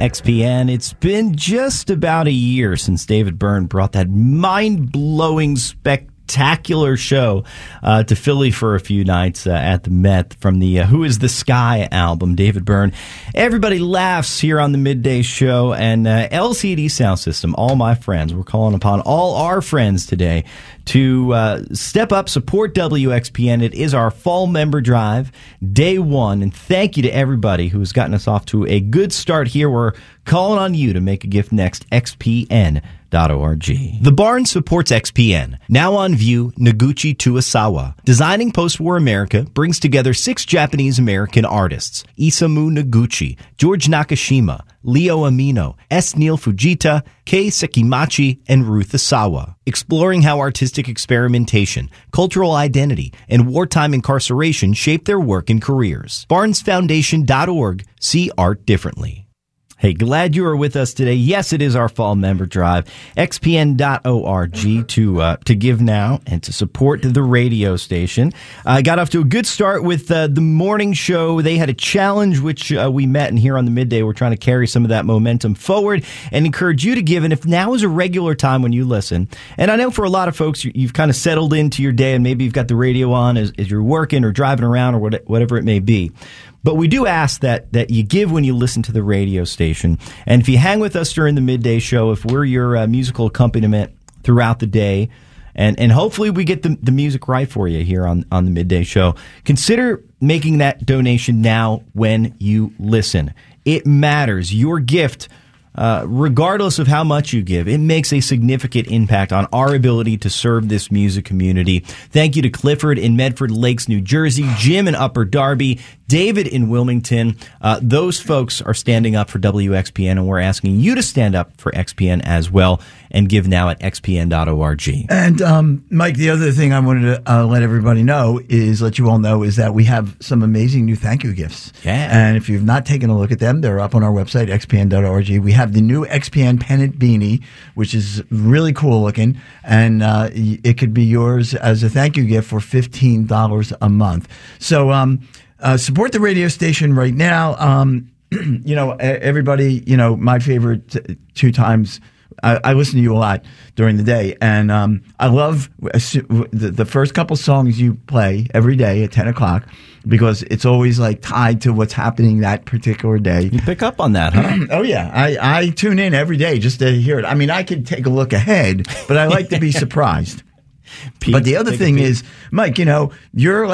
XPN. It's been just about a year since David Byrne brought that mind-blowing, spectacular show to Philly for a few nights at the Met from the Who is the Sky album. David Byrne. Everybody laughs here on the Midday Show, and LCD Sound System, all my friends. We're calling upon all our friends today to step up, support WXPN. It is our fall member drive, day one, and thank you to everybody who has gotten us off to a good start here. We're calling on you to make a gift next, xpn.org. The Barn supports XPN. Now on view, Noguchi Tuasawa. Designing post-war America brings together 6 Japanese-American artists: Isamu Noguchi, George Nakashima, Leo Amino, S. Neil Fujita, Kei Sekimachi, and Ruth Asawa. Exploring how artistic experimentation, cultural identity, and wartime incarceration shape their work and careers. BarnesFoundation.org. See art differently. Hey, glad you are with us today. Yes, it is our fall member drive. XPN.org to give now and to support the radio station. I got off to a good start with the morning show. They had a challenge, which we met, and here on the midday, we're trying to carry some of that momentum forward and encourage you to give. And if now is a regular time when you listen, and I know for a lot of folks, you've kind of settled into your day, and maybe you've got the radio on as you're working or driving around or whatever it may be. But we do ask that you give when you listen to the radio station. And if you hang with us during the midday show, if we're your musical accompaniment throughout the day, and hopefully we get the music right for you here on the midday show, consider making that donation now when you listen. It matters. Your gift, regardless of how much you give, it makes a significant impact on our ability to serve this music community. Thank you to Clifford in Medford Lakes, New Jersey, Jim in Upper Darby, David in Wilmington. Those folks are standing up for WXPN, and we're asking you to stand up for XPN as well and give now at xpn.org. And Mike, the other thing I wanted to let everybody know is that we have some amazing new thank you gifts. Yeah. And if you've not taken a look at them, they're up on our website, xpn.org. We have the new XPN pennant beanie, which is really cool looking, and it could be yours as a thank you gift for $15 a month. So support the radio station right now. Everybody, my favorite 2 times. I listen to you a lot during the day, and I love the first couple songs you play every day at 10 o'clock because it's always like tied to what's happening that particular day. You pick up on that, huh? Oh, yeah. I tune in every day just to hear it. I mean, I could take a look ahead, but I like to be surprised. But the other thing is, Mike, you're